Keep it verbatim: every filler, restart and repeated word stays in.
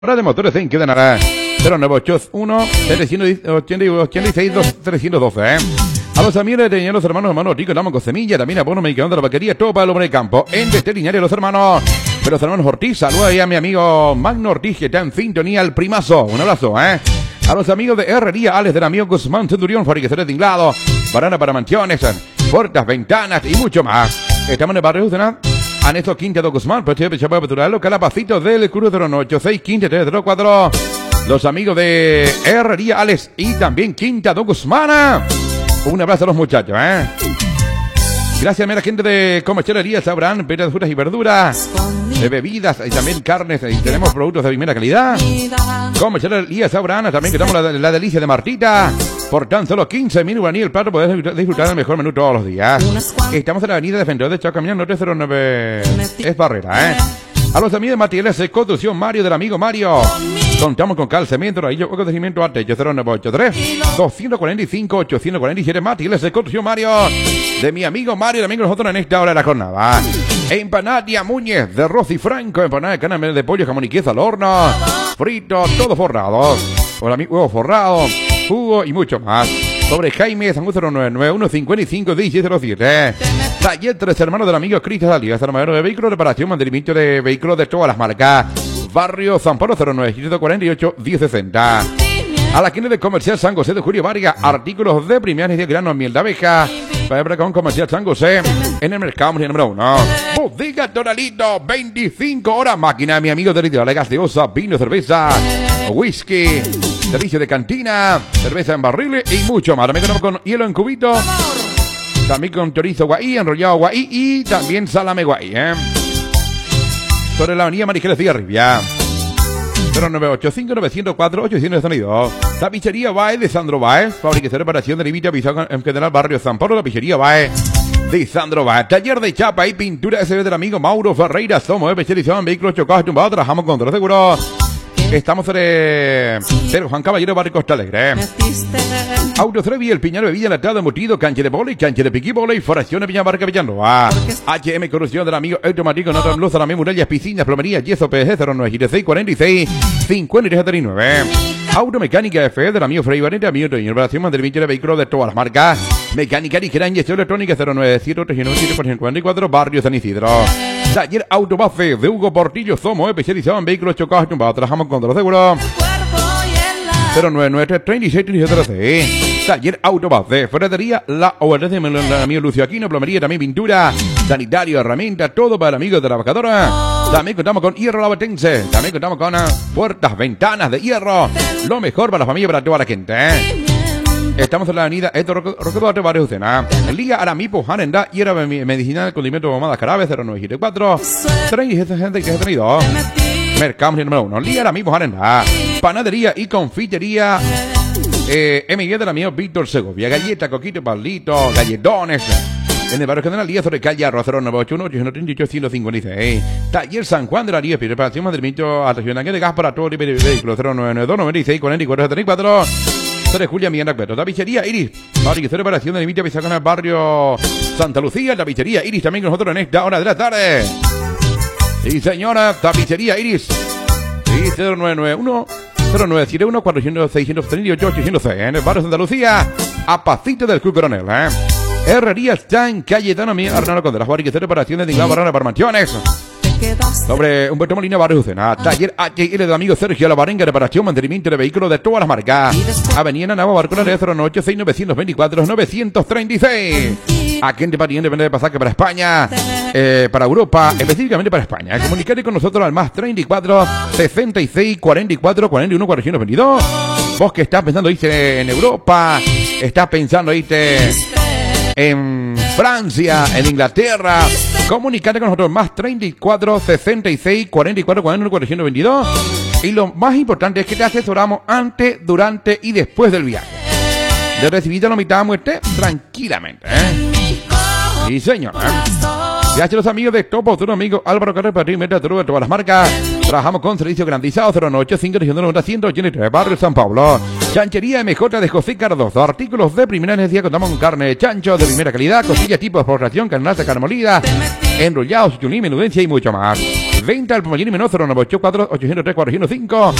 Hora de motores en Quedanara. cero nueve ocho uno, setecientos ochenta y seis, trescientos doce, ¿eh? A los amigos de los hermanos hermanos Rico, Damos con Semilla, también a Bono Medicamento de la Vaquería, todo para el hombre de campo. En veterinaria los hermanos, de los hermanos Ortiz, saluda ahí a mi amigo Magno Ortiz, que está en sintonía, el primazo. Un abrazo, ¿eh? A los amigos de Herrería, Alex del amigo Guzmán Centurión, fabricaciones de tinglado, barana para mansiones, puertas, ventanas y mucho más. Estamos en el barrio Usenat. Anesto Quinta de Guzmán, Proche de Chapa Petural, Calapacito del Cruz cero nueve ocho seis, Quinta tres cero cuatro. Los amigos de Herrería Alex y también Quinta de Guzmán. Un abrazo a los muchachos, ¿eh? Gracias a la gente de Comercialería Sabrán, de frutas y verduras, de bebidas y también carnes. Y tenemos productos de primera calidad. Comercialería Sabrán, también que damos la, la delicia de Martita. Por tan solo quince mil guaraní el plato, podés disfrutar del mejor menú todos los días. Estamos en la avenida Defensor de Chacamina, Norte cero nueve. Es Barrera, ¿eh? A los amigos de materiales de construcción Mario, del amigo Mario. Contamos con cal, cemento, raíz, poco de cimiento, arte, cero nueve ocho tres, dos cuatro cinco, ocho cuatro siete, materiales de construcción Mario. De mi amigo Mario, también con nosotros en esta hora de la jornada. Empanadia Muñez, de Rosy Franco, empanada de carne de pollo, jamón y queso al horno. Frito, todo forrado. Hola, mi huevo forrado, jugo y mucho más. Sobre Jaime, San cero nueve nueve uno cinco cinco uno cero siete. Taller Tres Hermanos del amigo Cristian Alias, armadero de vehículos, reparación, mantenimiento de vehículos de todas las marcas. Barrio San Pablo cero nueve siete cuatro ocho uno cero sesenta. A la quinta de Comercial San José de Julio Vargas, artículos de primeras de grano, miel de abeja. Para con Comercial San José en el mercado número uno. Bodega Toralito, veinticinco horas máquina, mi amigo de la gaseosa, vino, cerveza, whisky, servicio de cantina, cerveza en barriles y mucho más. También con hielo en cubito, también con chorizo guay, enrollado guay y también salame guay, ¿eh? Sobre la avenida Marijeles de Arribia. cero nueve ocho cinco nueve cero cuatro ocho cero dos. La pizzería Bae de Sandro Bae, fabricación de reparación de límite avisado en general barrio San Pablo. La pizzería Bae de Sandro Bae. Taller de chapa y pintura S B del amigo Mauro Ferreira. Somos especializados en vehículos chocados y tumbados. Trabajamos con todos los seguros. Estamos sobre Pedro Juan Caballero, Barrio Costa Alegre. Autotrevi, el Piñal Bebida, Enlatado, Embutido, cancha de vóley, cancha de piqui vóley, foración de Piña Barca Villanova. H M Corrupción del amigo automático, nota luz, también murallas, piscinas, plomería, yeso, P G cero nueve seis cuarenta y seis cincuenta y tres treinta y nueve. Automecánica F del amigo Frei Barrera, amigo de operación, mantenimiento de vehículos de todas las marcas. Mecánica ligera, inyección electrónica cero nueve siete ocho nueve siete cuarenta y cuatro, Barrio San Isidro. Taller Autobase de Hugo Portillo, somos especializados en vehículos chocados y tumbados. Trabajamos con los seguros. cero nueve nueve tres treinta y seis treinta y siete trece. Taller Autobase, ferretería, la O R D del amigo Lucio Aquino, plomería, también pintura, sanitario, herramientas, todo para amigos de la trabajadora. También contamos con hierro lavatense, también contamos con puertas, ventanas de hierro. Lo mejor para la familia, para toda la gente, ¿eh? Estamos en la avenida Esto Roquedote, Barrio Ucena. Liga Aramipo, Hanenda, hierba medicinal, condimento de pomadas Carabe, cero nueve siete cuatro, treinta y siete sesenta y tres treinta y dos. Mercado número uno. Liga Aramipo, Hanenda. Panadería y confitería eh, M I del amigo Víctor Segovia. Galleta, coquito, palito, galletones. En el barrio General Díaz, sobre calle Arroz, cero nueve ocho uno ocho tres ocho uno cinco seis. Taller San Juan de la Ría, preparación, mantenimiento, atracción de gas para todo tipo de vehículos, cero nueve nueve dos noventa y seis cuarenta y cuatro setenta y cuatro. de Julia Millán Cueto. Tapicería Iris, fabricación de operación de límite pisacona en el barrio Santa Lucía. Tapicería Iris también con nosotros en esta hora de la tarde. Sí, señora, Tapicería Iris. Sí, cero nueve nueve uno cero nueve siete uno cuatro cero seis tres ocho ocho cero seis en el barrio Santa Lucía, a pasito del Club Coronel, ¿eh? Herrería está en calle Tanomía, Arnaldo Conde, las fabricaciones de operaciones de Inglada Barrana para mansiones. Sobre Humberto Molina, Barrio Ucena. Taller H L del amigo Sergio La Barenga, reparación, mantenimiento de vehículos de todas las marcas. Avenida Nava Barcona de cero nueve ocho seis nueve dos cuatro nueve tres seis. Agente Pariente vende de pasaje para España, eh, para Europa, específicamente para España. Comunicate con nosotros al más treinta y cuatro sesenta y seis cuarenta y cuatro cuarenta y uno cuatrocientos veintidós. Vos que estás pensando irte en Europa, estás pensando irte en Francia, en Inglaterra, comunicate con nosotros más treinta y cuatro sesenta y seis cuarenta y cuatro cuarenta y uno cuatrocientos veintidós. Y lo más importante es que te asesoramos antes, durante y después del viaje. De recibirte la mitad de muerte tranquilamente, ¿eh? Sí, señor, ¿eh? Gracias a los amigos de Topo, tu amigo Álvaro Carrera, para de todas las marcas. Trabajamos con servicio garantizado cero nueve ocho cinco nueve uno ochenta y tres, Barrio San Pablo. Chanchería M J de José Cardoso. Artículos de primera necesidad. Contamos con carne de chancho de primera calidad, costillas tipo de exportación, carnaza, carne molida, enrollados, chuní, menudencia y mucho más. Venta al Pomallini menos cero nueve ocho cuatro ocho cero tres cuatro cero cinco.